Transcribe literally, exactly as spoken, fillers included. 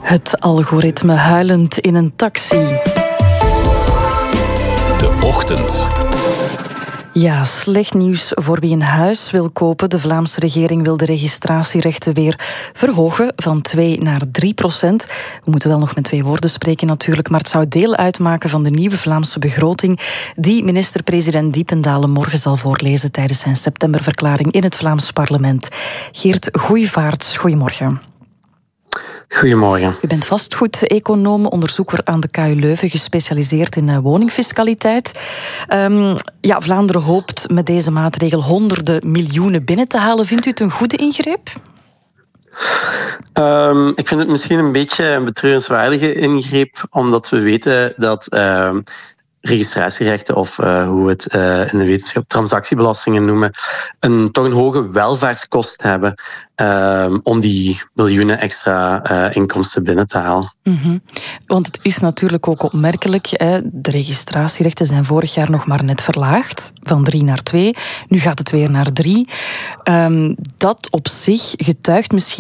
Het algoritme huilend in een taxi. De Ochtend. Ja, slecht nieuws voor wie een huis wil kopen. De Vlaamse regering wil de registratierechten weer verhogen van twee naar drie procent. We moeten wel nog met twee woorden spreken natuurlijk, maar het zou deel uitmaken van de nieuwe Vlaamse begroting die minister-president Diependalen morgen zal voorlezen tijdens zijn septemberverklaring in het Vlaams parlement. Geert Goeivaerts, goedemorgen. Goedemorgen. U bent vastgoedeconoom, onderzoeker aan de K U Leuven, gespecialiseerd in woningfiscaliteit. Um, ja, Vlaanderen hoopt met deze maatregel honderden miljoenen binnen te halen. Vindt u het een goede ingreep? Um, ik vind het misschien een beetje een betreurenswaardige ingreep, omdat we weten dat uh, registratierechten, of uh, hoe we het uh, in de wetenschap transactiebelastingen noemen, een, toch een hoge welvaartskost hebben uh, om die miljoenen extra uh, inkomsten binnen te halen. Mm-hmm. Want het is natuurlijk ook opmerkelijk, hè, de registratierechten zijn vorig jaar nog maar net verlaagd, van drie naar twee. Nu gaat het weer naar drie. Um, dat op zich getuigt misschien